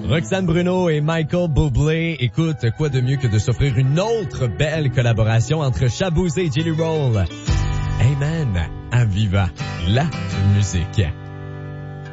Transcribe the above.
Roxane Bruno et Michael Bublé. Écoute, quoi de mieux que de s'offrir une autre belle collaboration entre Shaboozey et Jelly Roll. Amen. À Viva, la musique.